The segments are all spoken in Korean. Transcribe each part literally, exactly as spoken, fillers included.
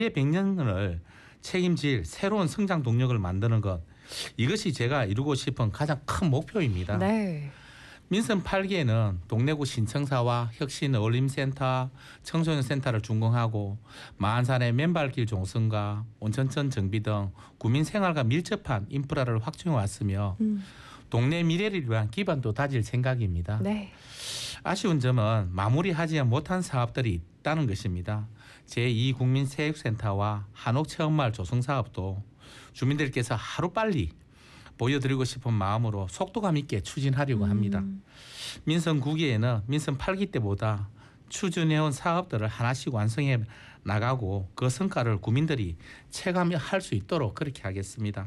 백 년을 책임질 새로운 성장 동력을 만드는 것, 이것이 제가 이루고 싶은 가장 큰 목표입니다. 네. 민선 팔 기에는 동래구 신청사와 혁신 어울림센터, 청소년 센터를 준공하고 마한산의 맨발길 종성과 온천천 정비 등 구민 생활과 밀접한 인프라를 확충해 왔으며 음. 동네 미래를 위한 기반도 다질 생각입니다. 네. 아쉬운 점은 마무리하지 못한 사업들이 있다는 것입니다. 제이 국민체육센터와 한옥체험마을 조성사업도 주민들께서 하루빨리 보여드리고 싶은 마음으로 속도감 있게 추진하려고 합니다. 음. 민선 구 기에는 민선 팔 기 때보다 추진해온 사업들을 하나씩 완성해 나가고 그 성과를 국민들이 체감할 수 있도록 그렇게 하겠습니다.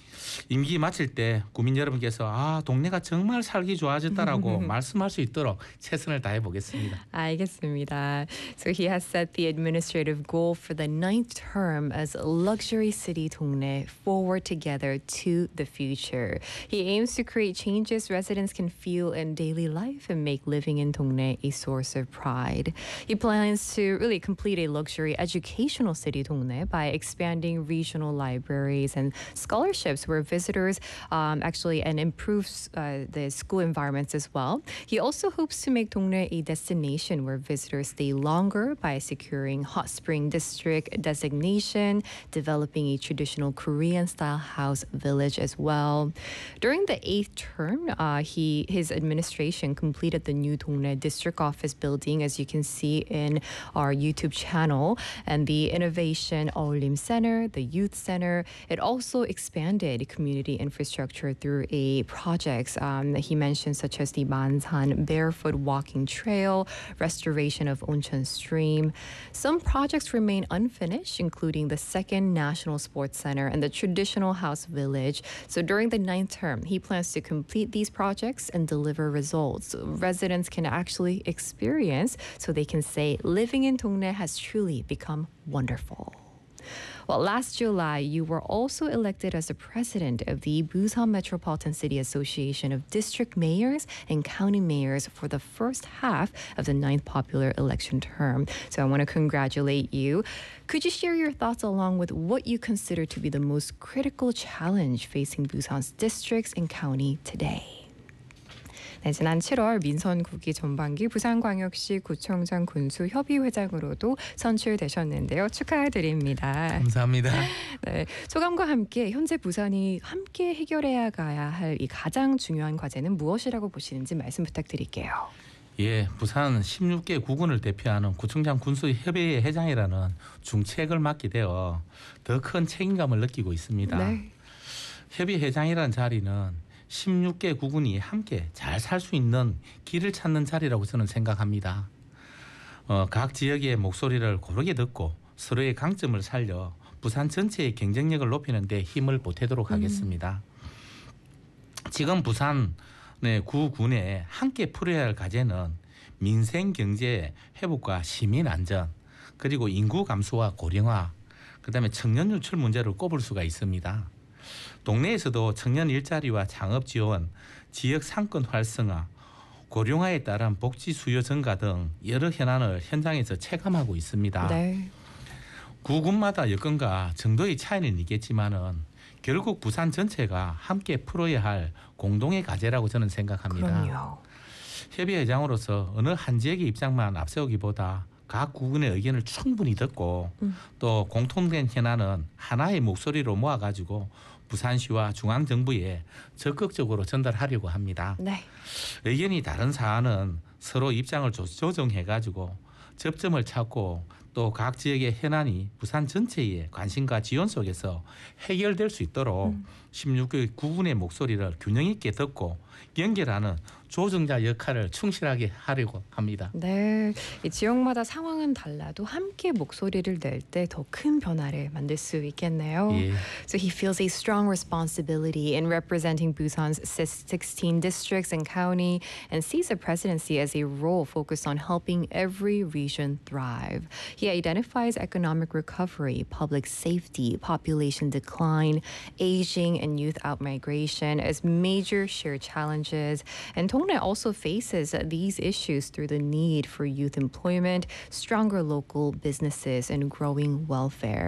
임기 마칠 때 국민 여러분께서 아 동네가 정말 살기 좋아졌다라고 말씀할 수 있도록 최선을 다해 보겠습니다. 알겠습니다. So he has set the administrative goal for the ninth term as luxury city 동네 forward together to the future. He aims to create changes residents can feel in daily life and make living in 동네 a source of pride. He plans to really complete a luxury educational city 동네 by expanding regional libraries and scholarships where visitors um, actually and improves uh, the school environments as well. He also hopes to make 동래 a destination where visitors stay longer by securing hot spring district designation, developing a traditional Korean-style house village as well. During the eighth term, uh, he his administration completed the new 동래 district office building, as you can see in our YouTube channel, and the Innovation 어울림 Center, the Youth Center. It also expanded community infrastructure through a projects um, that he mentioned, such as the Mansan Barefoot Walking Trail, restoration of Oncheon Stream. Some projects remain unfinished, including the second National Sports Center and the traditional house village. So during the ninth term, he plans to complete these projects and deliver results residents can actually experience, so they can say living in 동네 has truly become wonderful. Well, last July, you were also elected as the president of the Busan Metropolitan City Association of District Mayors and County Mayors for the first half of the ninth popular election term. So I want to congratulate you. Could you share your thoughts along with what you consider to be the most critical challenge facing Busan's districts and county today? 네, 지난 칠월 민선 구 기 전반기 부산광역시 구청장 군수 협의회장으로도 선출되셨는데요. 축하드립니다. 감사합니다. 네, 소감과 함께 현재 부산이 함께 해결해야 가야 할 이 가장 중요한 과제는 무엇이라고 보시는지 말씀 부탁드릴게요. 예, 부산 십육 개 구군을 대표하는 구청장 군수 협의회 회장이라는 중책을 맡게 되어 더 큰 책임감을 느끼고 있습니다. 네. 협의회장이라는 자리는 십육 개 구군이 함께 잘 살 수 있는 길을 찾는 자리라고 저는 생각합니다. 어, 각 지역의 목소리를 고르게 듣고 서로의 강점을 살려 부산 전체의 경쟁력을 높이는 데 힘을 보태도록 하겠습니다. 음. 지금 부산의 구군에 함께 풀어야 할 과제는 민생 경제 회복과 시민 안전, 그리고 인구 감소와 고령화, 그다음에 청년 유출 문제를 꼽을 수가 있습니다. 동네에서도 청년 일자리와 창업 지원, 지역 상권 활성화, 고령화에 따른 복지 수요 증가 등 여러 현안을 현장에서 체감하고 있습니다. 네. 구군마다 여건과 정도의 차이는 있겠지만은 결국 부산 전체가 함께 풀어야 할 공동의 과제라고 저는 생각합니다. 그럼요. 협의회장으로서 어느 한 지역의 입장만 앞세우기보다 각 구군의 의견을 충분히 듣고 음. 또 공통된 현안은 하나의 목소리로 모아가지고 부산시와 중앙정부에 적극적으로 전달하려고 합니다. 네. 의견이 다른 사안은 서로 입장을 조정해가지고 접점을 찾고 또 각 지역의 현안이 부산 전체의 관심과 지원 속에서 해결될 수 있도록 음. 십육 개 구군의 목소리를 균형 있게 듣고 연결하는 조정자 역할을 충실하게 하려고 합니다. 네, 이 지역마다 상황은 달라도 함께 목소리를 낼 때 더 큰 변화를 만들 수 있겠네요. 예. So he feels a strong responsibility in representing Busan's sixteen districts and county and sees the presidency as a role focused on helping every region thrive. He identifies economic recovery, public safety, population decline, aging, and youth outmigration as major shared challenges challenges. And Dongnae also faces these issues through the need for youth employment, stronger local businesses, and growing welfare.